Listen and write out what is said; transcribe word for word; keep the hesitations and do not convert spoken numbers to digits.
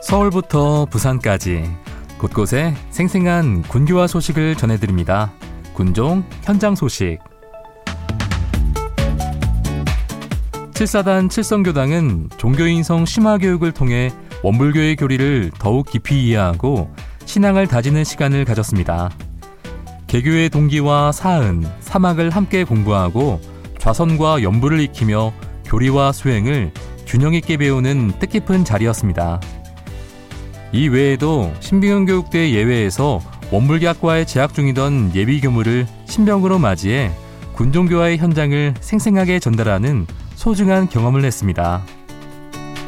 서울부터 부산까지 곳곳에 생생한 군교화 소식을 전해드립니다. 군종 현장 소식. 칠사단 칠성교당은 종교인성 심화교육을 통해 원불교의 교리를 더욱 깊이 이해하고 신앙을 다지는 시간을 가졌습니다. 개교의 동기와 사은, 사막을 함께 공부하고 좌선과 연불을 익히며 교리와 수행을 균형 있게 배우는 뜻깊은 자리였습니다. 이 외에도 신빙은교육대 예외에서 원불교학과에 재학 중이던 예비교무를 신병으로 맞이해 군종교화의 현장을 생생하게 전달하는 소중한 경험을 했습니다.